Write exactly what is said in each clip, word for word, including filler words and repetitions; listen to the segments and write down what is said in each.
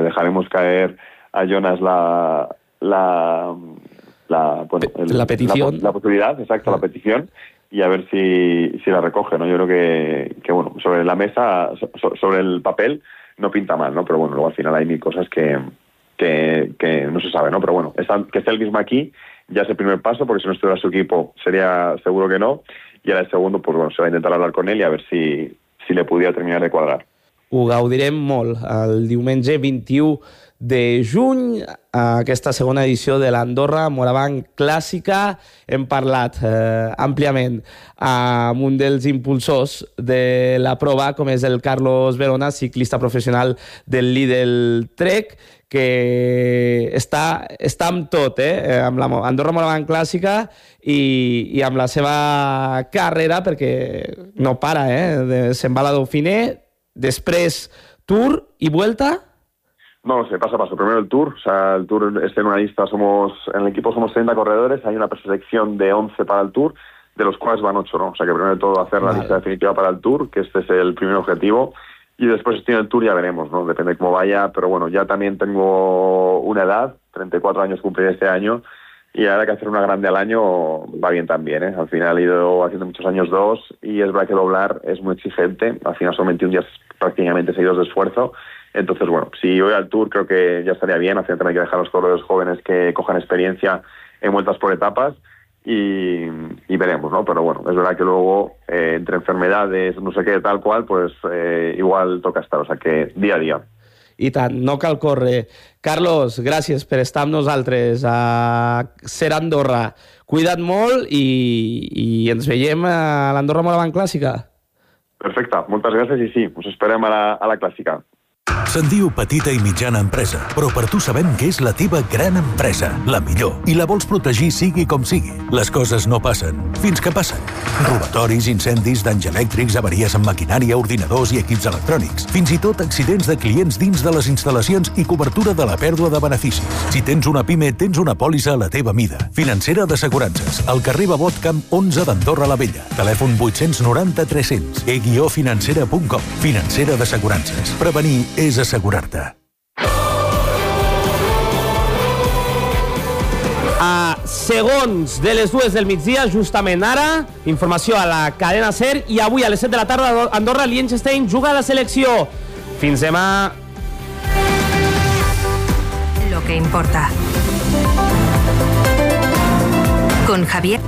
dejaremos caer a Jonas la la la, bueno, el, la petición, la, la posibilidad, exacto, la petición, y a ver si, si la recoge, ¿no? Yo creo que, que bueno, sobre la mesa, so, sobre el papel, no pinta mal, ¿no? Pero bueno, luego al final hay mil cosas que, que, que no se sabe, ¿no? Pero bueno, está, que esté el mismo aquí ya es el primer paso, porque si no estuviera su equipo sería seguro que no, y ahora el segundo, pues bueno, se va a intentar hablar con él y a ver si, si le pudiera terminar de cuadrar. Ho gaudirem molt el diumenge vint-i-u de juny, a aquesta segona edició de l'Andorra Morabanc Clàssica. Hem parlat eh, àmpliament amb un dels impulsors de la prova, com és el Carlos Verona, ciclista professional del Lidl Trek, que està, està amb tot, eh? amb la Andorra Morabanc Clàssica i, i amb la seva carrera, perquè no para, eh? Se'n va a la Dauphiné, después Tour y Vuelta. No, se pasa a paso. Primero el Tour. O sea, el Tour está en una lista, somos, en el equipo somos treinta corredores, hay una preselección de once para el Tour, de los cuales van ocho, ¿no? O sea, que primero de todo hacer la vale. lista definitiva para el Tour, que este es el primer objetivo, y después si tiene el Tour ya veremos, ¿no? Depende de cómo vaya, pero bueno, ya también tengo una edad, treinta y cuatro años cumpliré este año, y ahora que hacer una grande al año va bien también, ¿eh? Al final he ido haciendo muchos años dos y es verdad que doblar es muy exigente. Al final son veintiún días prácticamente seguidos de esfuerzo. Entonces, bueno, si voy al Tour creo que ya estaría bien. Al final también hay que dejar a los corredores jóvenes que cojan experiencia en vueltas por etapas y, y veremos, ¿no? Pero bueno, es verdad que luego eh, entre enfermedades, no sé qué, tal cual, pues eh, igual toca estar. O sea que día a día. I tant, no cal córrer. Carlos, gràcies per estar amb nosaltres a Ser Andorra. Cuida't molt i, i ens veiem a l'Andorra Morabanc Clàssica. Perfecte, moltes gràcies i sí, us esperem a la, a la Clàssica. Se'n diu petita i mitjana empresa, però per tu sabem que és la teva gran empresa, la millor, i la vols protegir sigui com sigui. Les coses no passen, fins que passen. Robatoris, incendis, danys elèctrics, avaries en maquinària, ordinadors i equips electrònics, fins i tot accidents de clients dins de les instal·lacions i cobertura de la pèrdua de beneficis. Si tens una pime, tens una pòlissa a la teva mida. Financera d'Assegurances, al carrer Babot Camp onze d'Andorra la Vella. Telèfon vuit noranta tres cents, e guió financera punt com. Financera d'Assegurances. Prevenir és assegurar-te. A segons de les dues del migdia, justament ara, informació a la cadena SER, i avui a les set de la tarda Andorra Liechtenstein juga a la selecció. Fins demà. Lo que importa. Con Javier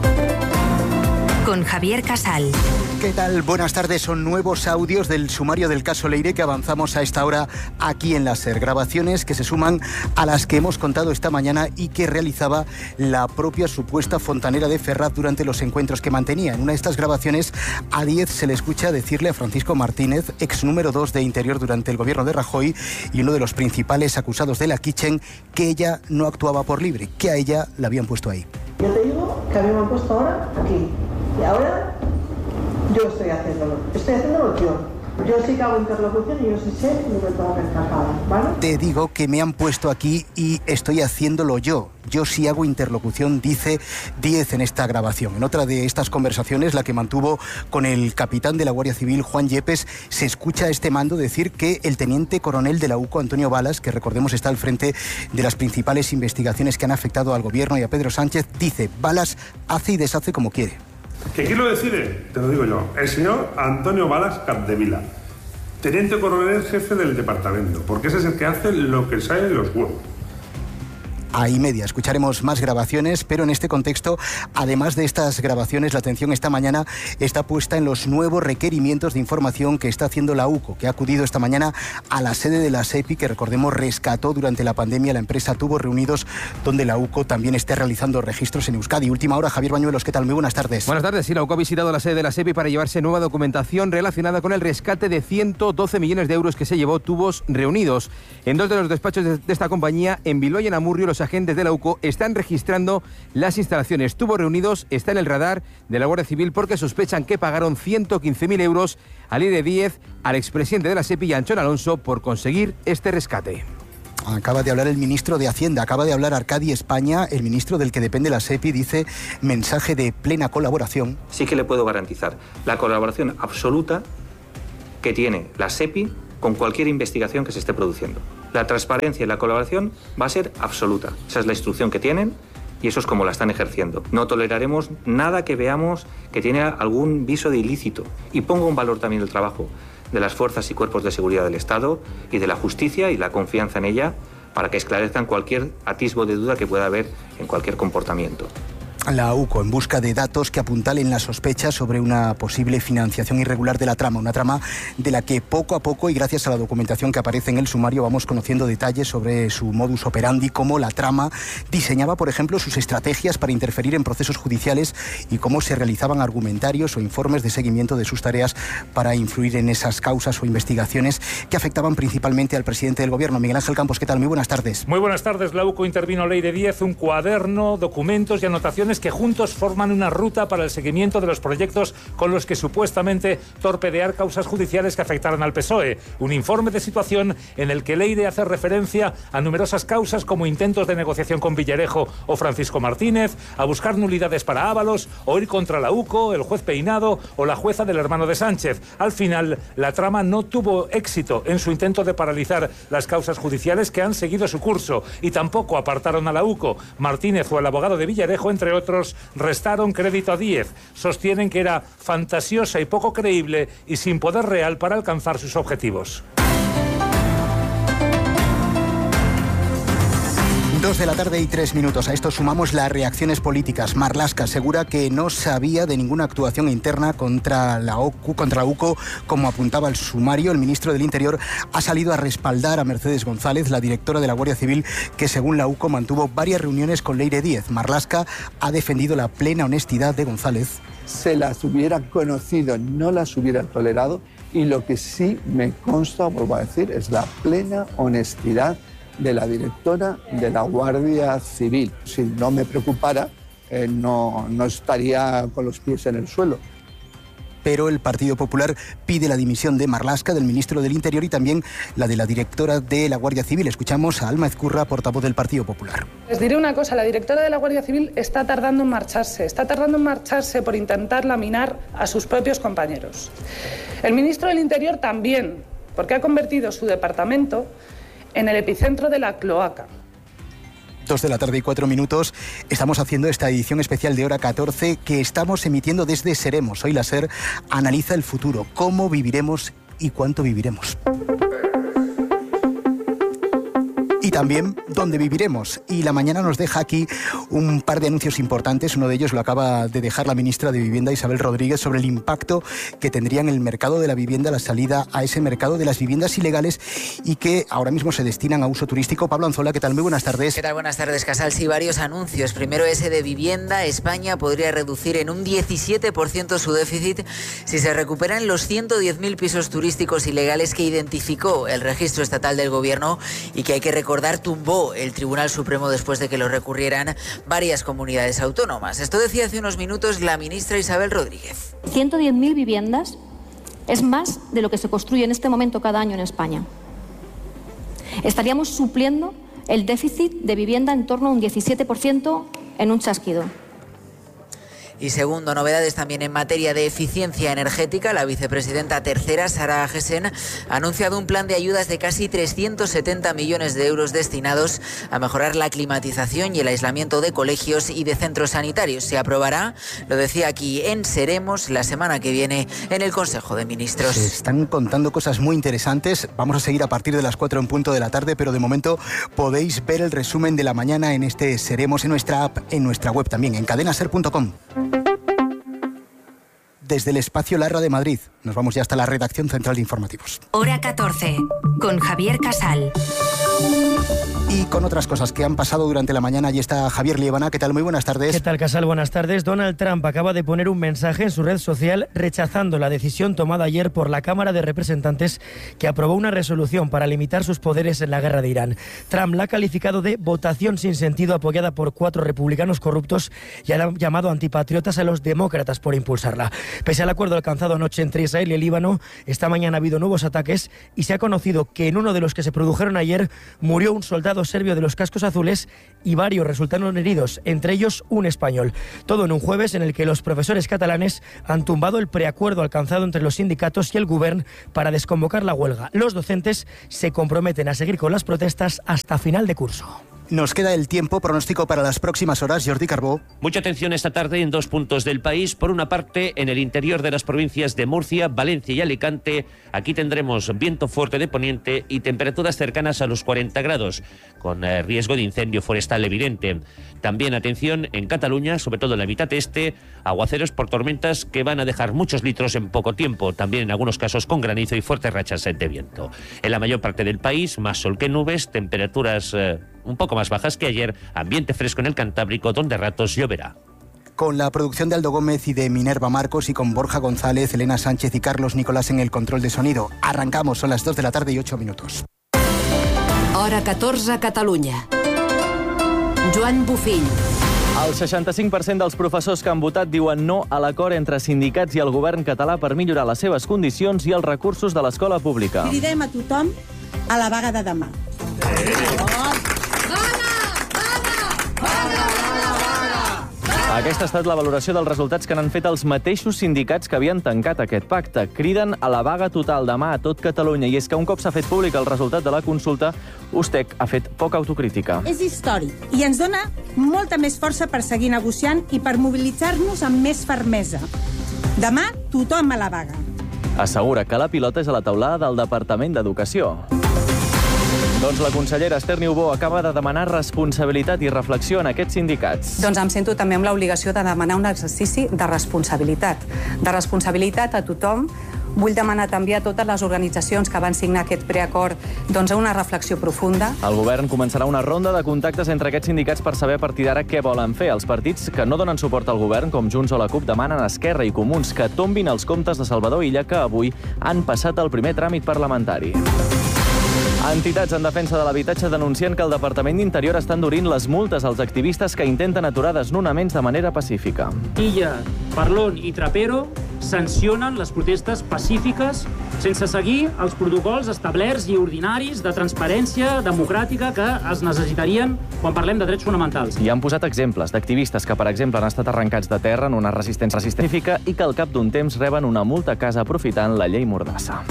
con Javier Casal. ¿Qué tal? Buenas tardes. Son nuevos audios del sumario del caso Leire que avanzamos a esta hora aquí en la SER. Grabaciones que se suman a las que hemos contado esta mañana y que realizaba la propia supuesta fontanera de Ferraz durante los encuentros que mantenía. En una de estas grabaciones, a diez se le escucha decirle a Francisco Martínez, ex número dos de Interior durante el gobierno de Rajoy y uno de los principales acusados de la Kitchen, que ella no actuaba por libre, que a ella la habían puesto ahí. Yo te digo que a mí me han puesto ahora aquí. Y ahora yo estoy haciéndolo. Estoy haciéndolo yo. Yo sí que hago interlocución y yo sí sé lo que tengo que escapar, ¿vale? Te digo que me han puesto aquí y estoy haciéndolo yo. Yo sí hago interlocución, dice diez en esta grabación. En otra de estas conversaciones, la que mantuvo con el capitán de la Guardia Civil, Juan Yepes, se escucha a este mando decir que el teniente coronel de la U C O, Antonio Balas, que recordemos está al frente de las principales investigaciones que han afectado al gobierno y a Pedro Sánchez, dice, Balas hace y deshace como quiere. ¿Que quién lo decide? Te lo digo yo. El señor Antonio Balas Capdevila, teniente coronel jefe del departamento, porque ese es el que hace lo que sale de los huevos. Ahí media. Escucharemos más grabaciones, pero en este contexto, además de estas grabaciones, la atención esta mañana está puesta en los nuevos requerimientos de información que está haciendo la U C O, que ha acudido esta mañana a la sede de la SEPI, que recordemos rescató durante la pandemia la empresa Tubos Reunidos, donde la U C O también está realizando registros en Euskadi. Última hora, Javier Bañuelos, ¿qué tal? Muy buenas tardes. Buenas tardes. Sí, la U C O ha visitado la sede de la SEPI para llevarse nueva documentación relacionada con el rescate de ciento doce millones de euros que se llevó Tubos Reunidos. En dos de los despachos de, de esta compañía, en Bilbao y en Amurrio, los agentes de la U C O están registrando las instalaciones. Tubos Reunidos está en el radar de la Guardia Civil porque sospechan que pagaron ciento quince mil euros al I D diez, al expresidente de la SEPI y a Anchón Alonso por conseguir este rescate. Acaba de hablar el ministro de Hacienda, acaba de hablar Arcadi España, el ministro del que depende la SEPI, dice mensaje de plena colaboración. Sí que le puedo garantizar la colaboración absoluta que tiene la SEPI con cualquier investigación que se esté produciendo. La transparencia y la colaboración va a ser absoluta. Esa es la instrucción que tienen y eso es como la están ejerciendo. No toleraremos nada que veamos que tiene algún viso de ilícito. Y pongo en valor también el trabajo de las fuerzas y cuerpos de seguridad del Estado y de la justicia y la confianza en ella para que esclarezcan cualquier atisbo de duda que pueda haber en cualquier comportamiento. La U C O en busca de datos que apuntalen las sospechas sobre una posible financiación irregular de la trama, una trama de la que poco a poco y gracias a la documentación que aparece en el sumario vamos conociendo detalles sobre su modus operandi, cómo la trama diseñaba, por ejemplo, sus estrategias para interferir en procesos judiciales y cómo se realizaban argumentarios o informes de seguimiento de sus tareas para influir en esas causas o investigaciones que afectaban principalmente al presidente del gobierno. Miguel Ángel Campos, ¿qué tal? Muy buenas tardes. Muy buenas tardes. La U C O intervino Ley de diez, un cuaderno, documentos y anotaciones que juntos forman una ruta para el seguimiento de los proyectos con los que supuestamente torpedear causas judiciales que afectaran al P S O E. Un informe de situación en el que Leire hace referencia a numerosas causas como intentos de negociación con Villarejo o Francisco Martínez, a buscar nulidades para Ábalos, o ir contra la U C O, el juez Peinado o la jueza del hermano de Sánchez. Al final, la trama no tuvo éxito en su intento de paralizar las causas judiciales que han seguido su curso y tampoco apartaron a la U C O. Martínez o el abogado de Villarejo, entre otros, restaron crédito a Díez. Sostienen que era fantasiosa y poco creíble y sin poder real para alcanzar sus objetivos. Dos de la tarde y tres minutos. A esto sumamos las reacciones políticas. Marlaska asegura que no sabía de ninguna actuación interna contra la U C O, contra la U C O, como apuntaba el sumario. El ministro del Interior ha salido a respaldar a Mercedes González, la directora de la Guardia Civil, que según la U C O mantuvo varias reuniones con Leire Díez. Marlaska ha defendido la plena honestidad de González. Se las hubiera conocido, no las hubiera tolerado, y lo que sí me consta, vuelvo a decir, es la plena honestidad de la directora de la Guardia Civil. Si no me preocupara, eh, no, no estaría con los pies en el suelo. Pero el Partido Popular pide la dimisión de Marlaska, del ministro del Interior, y también la de la directora de la Guardia Civil. Escuchamos a Alma Ezcurra, portavoz del Partido Popular. Les diré una cosa, la directora de la Guardia Civil está tardando en marcharse, está tardando en marcharse por intentar laminar a sus propios compañeros. El ministro del Interior también, porque ha convertido su departamento en el epicentro de la cloaca. Dos de la tarde y cuatro minutos. Estamos haciendo esta edición especial de Hora catorce que estamos emitiendo desde Seremos. Hoy la SER analiza el futuro, cómo viviremos y cuánto viviremos. Y también dónde viviremos. Y la mañana nos deja aquí un par de anuncios importantes. Uno de ellos lo acaba de dejar la ministra de Vivienda, Isabel Rodríguez, sobre el impacto que tendría en el mercado de la vivienda la salida a ese mercado de las viviendas ilegales y que ahora mismo se destinan a uso turístico. Pablo Anzola, ¿qué tal? Muy buenas tardes. ¿Qué tal? Buenas tardes, Casal. Sí, varios anuncios. Primero ese de vivienda. España podría reducir en un diecisiete por ciento su déficit si se recuperan los ciento diez mil pisos turísticos ilegales que identificó el Registro Estatal del Gobierno y que hay que recordar tumbó el Tribunal Supremo después de que lo recurrieran varias comunidades autónomas. Esto decía hace unos minutos la ministra Isabel Rodríguez. ciento diez mil viviendas es más de lo que se construye en este momento cada año en España. Estaríamos supliendo el déficit de vivienda en torno a un diecisiete por ciento en un chasquido. Y segundo, novedades también en materia de eficiencia energética. La vicepresidenta tercera, Sara Agesen, ha anunciado un plan de ayudas de casi trescientos setenta millones de euros destinados a mejorar la climatización y el aislamiento de colegios y de centros sanitarios. Se aprobará, lo decía aquí en Seremos, la semana que viene en el Consejo de Ministros. Se están contando cosas muy interesantes. Vamos a seguir a partir de las cuatro en punto de la tarde, pero de momento podéis ver el resumen de la mañana en este Seremos, en nuestra app, en nuestra web también, en cadena ser punto com. Desde el espacio Larra de Madrid, nos vamos ya hasta la redacción central de informativos. Hora catorce, con Javier Casal. Y con otras cosas que han pasado durante la mañana, allí está Javier Liebana. ¿Qué tal? Muy buenas tardes. ¿Qué tal, Casal? Buenas tardes. Donald Trump acaba de poner un mensaje en su red social rechazando la decisión tomada ayer por la Cámara de Representantes que aprobó una resolución para limitar sus poderes en la guerra de Irán. Trump la ha calificado de votación sin sentido apoyada por cuatro republicanos corruptos y ha llamado antipatriotas a los demócratas por impulsarla. Pese al acuerdo alcanzado anoche entre Israel y el Líbano, esta mañana ha habido nuevos ataques y se ha conocido que en uno de los que se produjeron ayer murió un soldado soldado serbio de los cascos azules y varios resultaron heridos, entre ellos un español. Todo en un jueves en el que los profesores catalanes han tumbado el preacuerdo alcanzado entre los sindicatos y el Govern para desconvocar la huelga. Los docentes se comprometen a seguir con las protestas hasta final de curso. Nos queda el tiempo. Pronóstico para las próximas horas, Jordi Carbó. Mucha atención esta tarde en dos puntos del país. Por una parte, en el interior de las provincias de Murcia, Valencia y Alicante. Aquí tendremos viento fuerte de poniente y temperaturas cercanas a los cuarenta grados, con eh, riesgo de incendio forestal evidente. También atención en Cataluña, sobre todo en la mitad este, aguaceros por tormentas que van a dejar muchos litros en poco tiempo, también en algunos casos con granizo y fuertes rachas de viento. En la mayor parte del país, más sol que nubes, temperaturas eh, un poco más bajas que ayer, ambiente fresco en el Cantábrico, donde a ratos lloverá. Con la producción de Aldo Gómez y de Minerva Marcos y con Borja González, Elena Sánchez y Carlos Nicolás en el control de sonido. Arrancamos, son las dos de la tarde y ocho minutos. Hora catorze, Catalunya. Joan Bufill. El seixanta-cinc per cent dels professors que han votat diuen no a l'acord entre sindicats i el govern català per millorar les seves condicions i els recursos de l'escola pública. Cridem a tothom a la vaga de demà. Aquesta ha estat la valoració dels resultats que n'han fet els mateixos sindicats que havien tancat aquest pacte. Criden a la vaga total demà a tot Catalunya. I és que un cop s'ha fet públic el resultat de la consulta, Ustec ha fet poca autocrítica. És històric i ens dona molta més força per seguir negociant i per mobilitzar-nos amb més fermesa. Demà, tothom a la vaga. Assegura que la pilota és a la taulada del Departament d'Educació. Doncs la consellera Esther Niubó acaba de demanar responsabilitat i reflexió en aquests sindicats. Doncs em sento també amb l'obligació de demanar un exercici de responsabilitat. De responsabilitat a tothom. Vull demanar també a totes les organitzacions que van signar aquest preacord doncs, una reflexió profunda. El govern començarà una ronda de contactes entre aquests sindicats per saber a partir d'ara què volen fer. Els partits que no donen suport al govern, com Junts o la CUP, demanen a Esquerra i Comuns que tombin els comptes de Salvador Illa, que avui han passat el primer tràmit parlamentari. Entitats en defensa de l'habitatge denuncien que el Departament d'Interior està endurint les multes als activistes que intenten aturar desnonaments de manera pacífica. Illa, Parlon i Trapero sancionen les protestes pacífiques sense seguir els protocols establerts i ordinaris de transparència democràtica que es necessitarien quan parlem de drets fonamentals. I han posat exemples d'activistes que, per exemple, han estat arrencats de terra en una resistència pacífica i que al cap d'un temps reben una multa a casa aprofitant la llei Mordassa.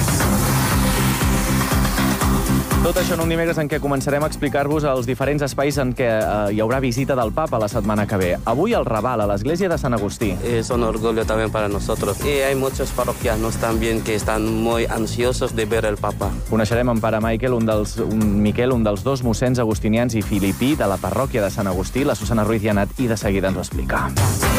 Tot això en un dimecres en què començarem a explicar-vos els diferents espais en què eh, hi haurà visita del Papa la setmana que ve. Avui al Raval, a l'església de Sant Agustí. Es un orgullo también para nosotros. Y hay muchos parroquianos también que están muy ansiosos de ver el Papa. Coneixerem en pare Miquel, un dels, un, Miquel, un dels dos mossens agustinians i filipí de la parròquia de Sant Agustí. La Susana Ruiz hi ha anat i de seguida ens ho explica.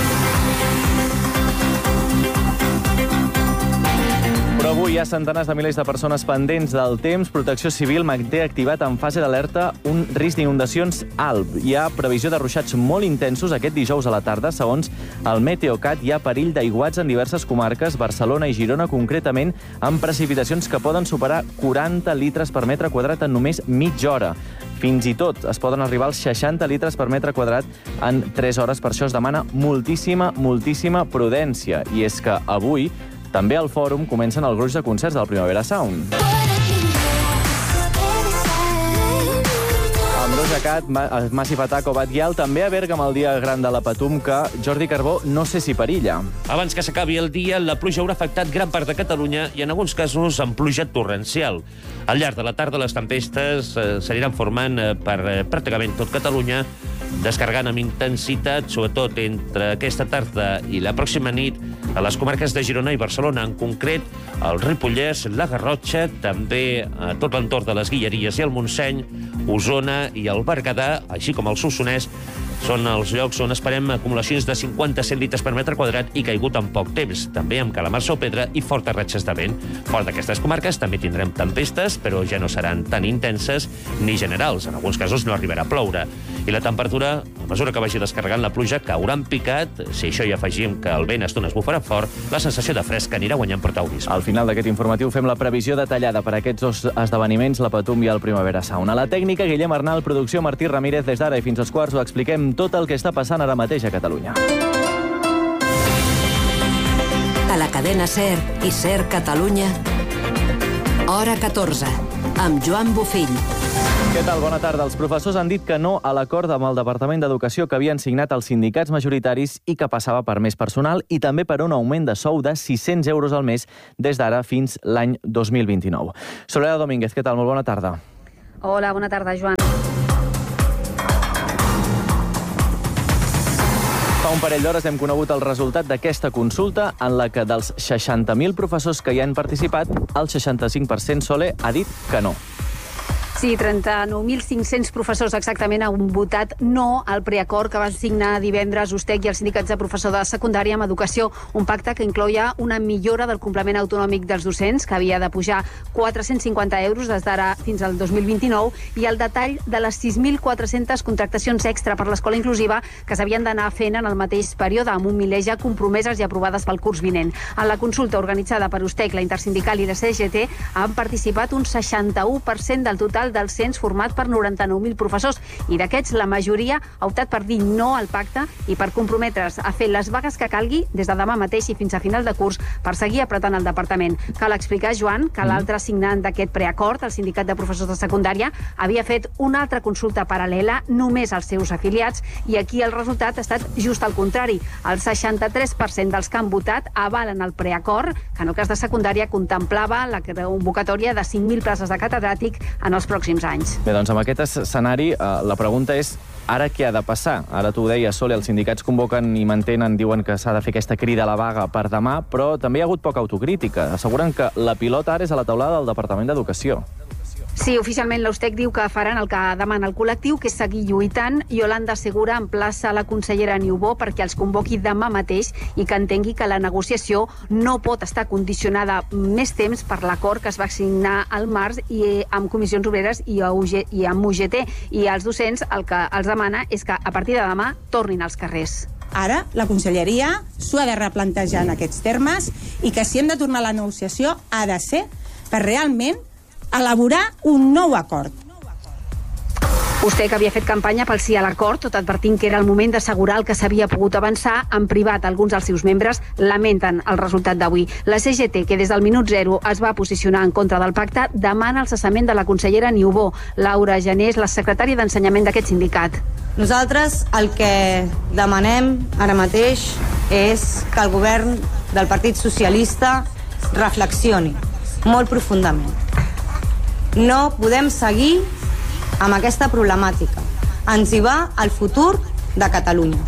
Però avui hi ha centenars de milers de persones pendents del temps. Protecció Civil manté activat en fase d'alerta un risc d'inundacions alt. Hi ha previsió de ruixats molt intensos aquest dijous a la tarda. Segons el Meteocat, hi ha perill d'aiguats en diverses comarques, Barcelona i Girona concretament, amb precipitacions que poden superar quaranta litres per metre quadrat en només mitja hora. Fins i tot es poden arribar als seixanta litres per metre quadrat en tres hores. Per això es demana moltíssima, moltíssima prudència. I és que avui també al Fòrum comencen el gruix de concerts del Primavera Sound. Ambrosia Cat, Massive Attack o Batguial, també a Berga amb el dia gran de la Patum, que Jordi Carbó no sé si perilla. Abans que s'acabi el dia, la pluja haurà afectat gran part de Catalunya i en alguns casos amb pluja torrencial. Al llarg de la tarda les tempestes eh, s'aniran formant eh, per eh, pràcticament tot Catalunya, descarregant amb intensitat, sobretot entre aquesta tarda i la pròxima nit, a les comarques de Girona i Barcelona, en concret el Ripollès, la Garrotxa, també a tot l'entorn de les Guilleries i el Montseny, Osona i el Berguedà, així com el Solsonès, són els llocs on esperem acumulacions de cinquanta a cent litres per metre quadrat i caigut en poc temps, també amb calamars o pedra i fortes ratxes de vent. Fora d'aquestes comarques també tindrem tempestes, però ja no seran tan intenses ni generals. En alguns casos no arribarà a ploure. I la temperatura, a mesura que vagi descarregant la pluja, caurà en picat. Si això hi afegim que el vent a estones bufarà fort, la sensació de fresc anirà guanyant protagonisme. Al final d'aquest informatiu fem la previsió detallada per a aquests dos esdeveniments, la Patum i el Primavera Sound. A la tècnica, Guillem Arnal, producció Martí Ramírez. Des d'ara i fins als quarts ho expliquem tot el que està passant ara mateix a Catalunya. A la cadena SER i SER Catalunya, Hora catorze, amb Joan Bufill. Què tal? Bona tarda. Els professors han dit que no a l'acord amb el Departament d'Educació que havien signat els sindicats majoritaris i que passava per més personal i també per un augment de sou de sis-cents euros al mes des d'ara fins l'any dos mil vint-i-nou. Soledad Domínguez, què tal? Molt bona tarda. Hola, bona tarda, Joan. Fa un parell d'hores hem conegut el resultat d'aquesta consulta en la que dels seixanta mil professors que hi han participat, el seixanta-cinc per cent Sole ha dit que no. Sí, trenta-nou mil cinc-cents professors exactament han votat no al preacord que van signar divendres USTEC i els sindicats de professors de secundària amb educació, un pacte que incloia una millora del complement autonòmic dels docents, que havia de pujar quatre-cents cinquanta euros des d'ara fins al dos mil vint-i-nou, i el detall de les sis mil quatre-centes contractacions extra per l'escola inclusiva que s'havien d'anar fent en el mateix període, amb un miler ja compromeses i aprovades pel curs vinent. En la consulta organitzada per USTEC, la Intersindical i la C G T han participat un seixanta-u per cent del total del cens format per noranta-nou mil professors, i d'aquests la majoria ha optat per dir no al pacte i per comprometre's a fer les vagues que calgui des de demà mateix i fins a final de curs per seguir apretant el departament. Cal explicar, Joan, que l'altre signant d'aquest preacord, el sindicat de professors de secundària, havia fet una altra consulta paral·lela només als seus afiliats, i aquí el resultat ha estat just al contrari. El seixanta-tres per cent dels que han votat avalen el preacord, que en el cas de secundària contemplava la convocatòria de cinc mil places de catedràtic en els pròxims anys. Bé, doncs amb aquest escenari eh, la pregunta és ara què ha de passar? Ara tu ho deies, Sole, els sindicats convoquen i mantenen, diuen que s'ha de fer aquesta crida a la vaga per demà, però també hi ha hagut poca autocrítica. Asseguren que la pilota ara és a la taulada del Departament d'Educació. Sí, oficialment l'USTEC diu que faran el que demana el col·lectiu, que és seguir lluitant. Yolanda Segura emplaça la consellera Niubó perquè els convoqui demà mateix i que entengui que la negociació no pot estar condicionada més temps per l'acord que es va signar al març i amb Comissions Obreres i amb U G T. I als docents el que els demana és que a partir de demà tornin als carrers. Ara la conselleria s'ho ha de replantejar en aquests termes i que si hem de tornar a la negociació ha de ser per realment elaborar un nou acord. USTEC havia fet campanya pel sí a l'acord, tot advertint que era el moment d'assegurar el que s'havia pogut avançar. En privat, alguns dels seus membres lamenten el resultat d'avui. La C G T, que des del minut zero es va posicionar en contra del pacte, demana el cessament de la consellera Niubó. Laura Gené és la secretària d'Ensenyament d'aquest sindicat. Nosaltres el que demanem ara mateix és que el govern del Partit Socialista reflexioni molt profundament. No podem seguir amb aquesta problemàtica. Ens hi va el futur de Catalunya.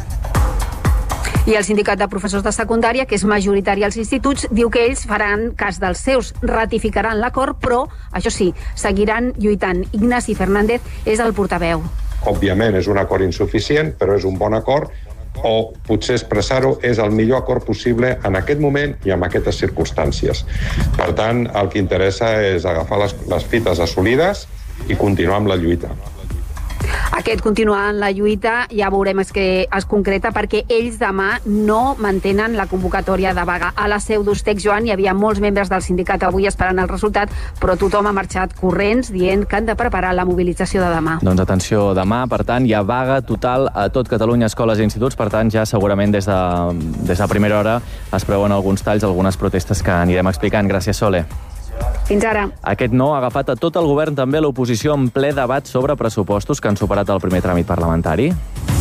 I el sindicat de professors de secundària, que és majoritari als instituts, diu que ells faran cas dels seus, ratificaran l'acord, però, això sí, seguiran lluitant. Ignasi Fernández és el portaveu. Òbviament és un acord insuficient, però és un bon acord, o potser expressar-ho és el millor acord possible en aquest moment i en aquestes circumstàncies. Per tant, el que interessa és agafar les, les fites assolides i continuar amb la lluita. Aquest continuar en la lluita ja veurem es que es concreta, perquè ells demà no mantenen la convocatòria de vaga. A la seu d'USTEC, Joan, hi havia molts membres del sindicat avui esperant el resultat, però tothom ha marxat corrents dient que han de preparar la mobilització de demà. Doncs atenció, demà, per tant, hi ha vaga total a tot Catalunya, escoles i instituts, per tant, ja segurament des de, des de primera hora es preveuen alguns talls, algunes protestes que anirem explicant. Gràcies, Sole. Fins ara. Aquest no ha agafat a tot el govern, també l'oposició, en ple debat sobre pressupostos que han superat el primer tràmit parlamentari.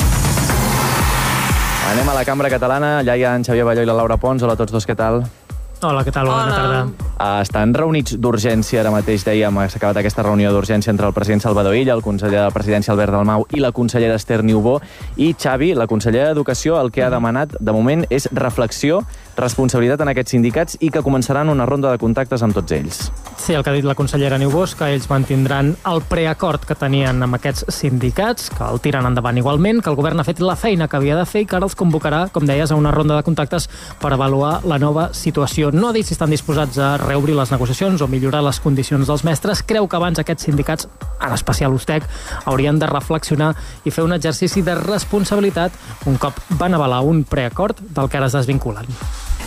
Anem a la cambra catalana. Allà hi ha en Xavier Balló i la Laura Pons. Hola a tots dos, què tal? Hola, què tal? Bona tarda. Uh, estan reunits d'urgència, ara mateix dèiem, s'ha acabat aquesta reunió d'urgència entre el president Salvador Illa, el conseller de la presidència Albert Dalmau i la consellera Esther Niubó. I Xavi, la consellera d'Educació, el que ha demanat de moment és reflexió, responsabilitat en aquests sindicats i que començaran una ronda de contactes amb tots ells. Sí, el que ha dit la consellera Niubó és que ells mantindran el preacord que tenien amb aquests sindicats, que el tiren endavant igualment, que el govern ha fet la feina que havia de fer i que ara els convocarà, com deies, a una ronda de contactes per avaluar la nova situació. No ha dit si estan disposats a reobrir les negociacions o millorar les condicions dels mestres. Creu que abans aquests sindicats, en especial USTEC, haurien de reflexionar i fer un exercici de responsabilitat un cop van avalar un preacord del que ara es desvinculen.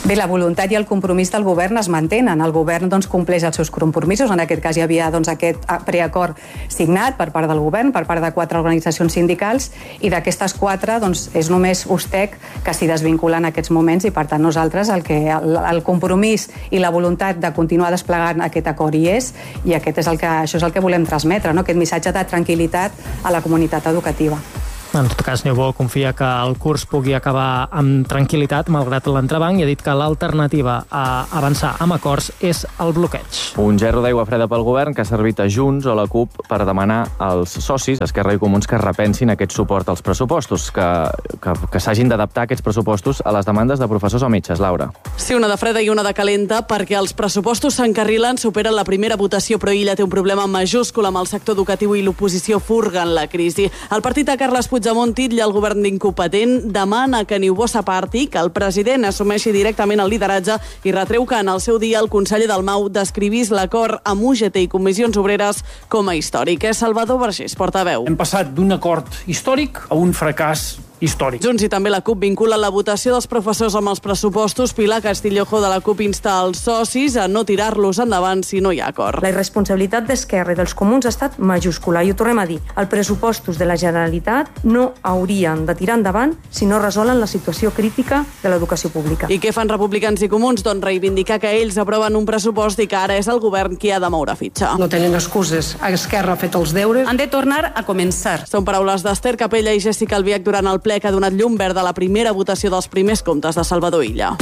Bé, la voluntat i el compromís del govern es mantenen. El govern doncs, compleix els seus compromisos. En aquest cas hi havia doncs, aquest preacord signat per part del govern, per part de quatre organitzacions sindicals, i d'aquestes quatre doncs, és només Ustec que s'hi desvincula en aquests moments, i per tant nosaltres el, que, el, el compromís i la voluntat de continuar desplegant aquest acord hi és, i aquest és el que, això és el que volem transmetre, no? Aquest missatge de tranquil·litat a la comunitat educativa. En tot cas, Niubó confia que el curs pugui acabar amb tranquil·litat, malgrat l'entrebanc, i ha dit que l'alternativa a avançar amb acords és el bloqueig. Un gerro d'aigua freda pel govern que ha servit a Junts o la CUP per demanar als socis, Esquerra i Comuns, que repensin aquest suport als pressupostos, que, que, que s'hagin d'adaptar aquests pressupostos a les demandes de professors o metges. Laura. Sí, una de freda i una de calenta, perquè els pressupostos s'encarrilen, superen la primera votació, però Illa té un problema majúscul amb el sector educatiu i l'oposició furguen la crisi. El partit de Carles Puigdemont titlla el govern d'incompetent, demana que Niubó s'aparti, que el president assumeixi directament el lideratge i retreu que en el seu dia el conseller Dalmau descrivís l'acord amb U G T i Comissions Obreres com a històric. És Salvador Vergés, portaveu. Hem passat d'un acord històric a un fracàs històric. Junts i també la CUP vinculen la votació dels professors amb els pressupostos. Pilar Castillejo de la CUP insta els socis a no tirar-los endavant si no hi ha acord. La irresponsabilitat d'Esquerra i dels Comuns ha estat majúscula, i ho tornem a dir. Els pressupostos de la Generalitat no haurien de tirar endavant si no resolen la situació crítica de l'educació pública. I què fan republicans i comuns? Doncs reivindicar que ells aproven un pressupost i que ara és el govern qui ha de moure fitxa. No tenen excuses. Esquerra ha fet els deures. Han de tornar a començar. Són paraules d'Esther Capella i Jessica Albiach durant el ple que ha donat llum verd a la primera votació dels primers comptes de Salvador Illa.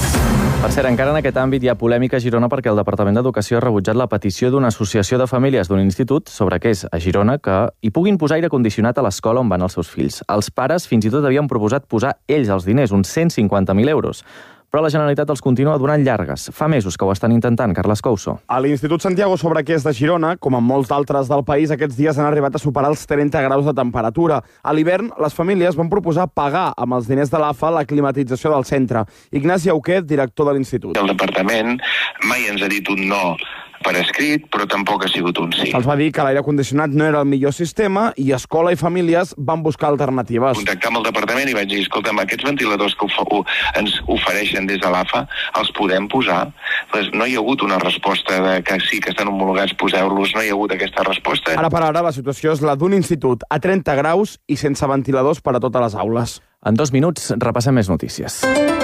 Per cert, encara en aquest àmbit hi ha polèmica a Girona perquè el Departament d'Educació ha rebutjat la petició d'una associació de famílies d'un institut sobre què és a Girona que hi puguin posar aire condicionat a l'escola on van els seus fills. Els pares fins i tot havien proposat posar ells els diners, uns cent cinquanta mil euros. Però la Generalitat els continua donant llargues. Fa mesos que ho estan intentant, Carles Couso. A l'Institut Santiago sobre què és de Girona, com en molts d'altres del país, aquests dies han arribat a superar els trenta graus de temperatura. A l'hivern, les famílies van proposar pagar amb els diners de l'A F A la climatització del centre. Ignasi Auquet, director de l'Institut. El departament mai ens ha dit un no per escrit, però tampoc ha sigut un sí. Els va dir que l'aire condicionat no era el millor sistema i escola i famílies van buscar alternatives. Contactar amb el departament i vaig dir, escolta'm, aquests ventiladors que ens ofereixen des de l'A F A, els podem posar? Pues no hi ha hagut una resposta de que sí que estan homologats, poseu-los, no hi ha hagut aquesta resposta. Ara per ara la situació és la d'un institut a trenta graus i sense ventiladors per a totes les aules. En dos minuts repassem més notícies.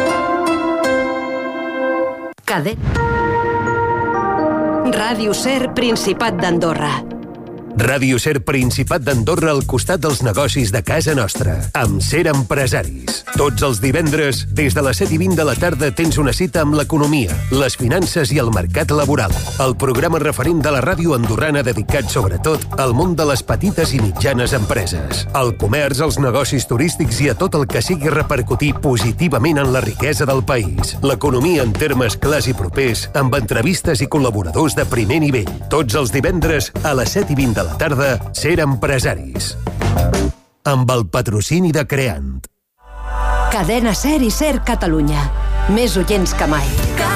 Cadet. Ràdio Ser, Principat d'Andorra. Ràdio Ser, Principat d'Andorra, al costat dels negocis de casa nostra, amb Ser Empresaris. Tots els divendres, des de les set i vint de la tarda, tens una cita amb l'economia, les finances i el mercat laboral. El programa referent de la ràdio andorrana dedicat sobretot al món de les petites i mitjanes empreses, al comerç, als negocis turístics i a tot el que sigui repercutir positivament en la riquesa del país. L'economia en termes clars i propers, amb entrevistes i col·laboradors de primer nivell. Tots els divendres, a les set i vint de la tarda, Ser Empresaris. Amb el patrocini de Creant. Cadena Ser i Ser Catalunya. Més oients que mai.